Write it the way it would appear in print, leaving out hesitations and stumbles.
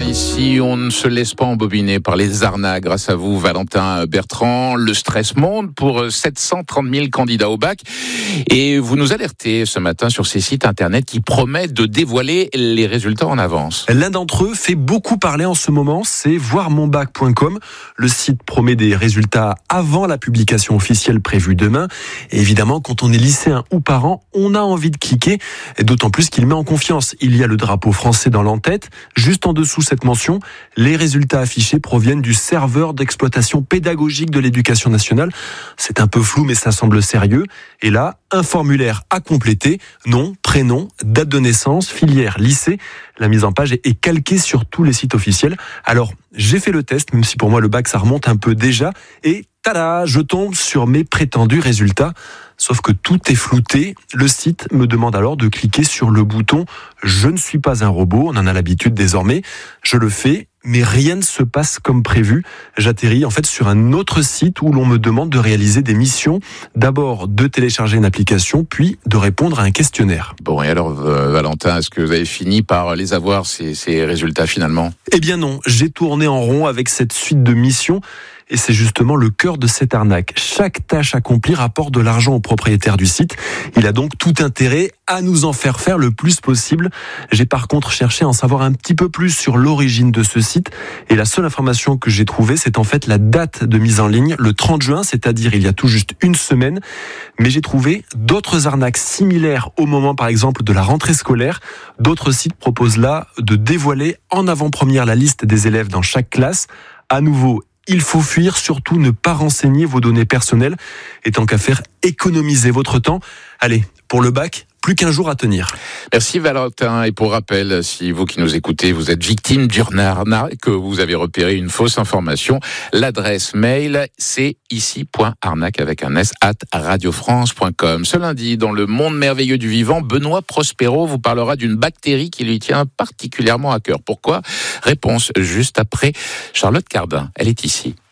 ici, on ne se laisse pas embobiner par les arnaques. Grâce à vous, Valentin Bertrand, le stress monte pour 730 000 candidats au bac. Et vous nous alertez ce matin sur ces sites internet qui promettent de dévoiler les résultats en avance. L'un d'entre eux fait beaucoup parler en ce moment, c'est voirmonbac.com. Le site promet des résultats avant la publication officielle prévue demain. Et évidemment, quand on est lycéen ou parent, on a envie de cliquer, d'autant plus qu'il met en confiance. Il y a le drapeau français dans l'en-tête. Juste en dessous cette mention, les résultats affichés proviennent du serveur d'exploitation pédagogique de l'éducation nationale. C'est un peu flou, mais ça semble sérieux. Et là, un formulaire à compléter, nom, prénom, date de naissance, filière, lycée. La mise en page est calquée sur tous les sites officiels. Alors, j'ai fait le test, même si pour moi le bac ça remonte un peu déjà, et tada, je tombe sur mes prétendus résultats. Sauf que tout est flouté. Le site me demande alors de cliquer sur le bouton « Je ne suis pas un robot », on en a l'habitude désormais. Je le fais, mais rien ne se passe comme prévu. J'atterris en fait sur un autre site où l'on me demande de réaliser des missions. D'abord de télécharger une application, puis de répondre à un questionnaire. Bon, et alors Valentin, est-ce que vous avez fini par les avoir, ces résultats finalement ? Eh bien non, j'ai tourné en rond avec cette suite de missions. Et c'est justement le cœur de cette arnaque. Chaque tâche accomplie rapporte de l'argent au propriétaire du site. Il a donc tout intérêt à nous en faire le plus possible. J'ai par contre cherché à en savoir un petit peu plus sur l'origine de ce site. Et la seule information que j'ai trouvée, c'est en fait la date de mise en ligne, le 30 juin, c'est-à-dire il y a tout juste une semaine. Mais j'ai trouvé d'autres arnaques similaires au moment, par exemple, de la rentrée scolaire. D'autres sites proposent là de dévoiler en avant-première la liste des élèves dans chaque classe. À nouveau, il faut fuir, surtout ne pas renseigner vos données personnelles. Et tant qu'à faire, économisez votre temps. Allez, pour le bac, plus qu'un jour à tenir. Merci Valentin. Et pour rappel, si vous qui nous écoutez, vous êtes victime d'une arnaque, que vous avez repéré une fausse information, l'adresse mail, c'est ici.arnaque avec un s @radiofrance.com. Ce lundi, dans le monde merveilleux du vivant, Benoît Prospero vous parlera d'une bactérie qui lui tient particulièrement à cœur. Pourquoi ? Réponse juste après Charlotte Cardin. Elle est ici.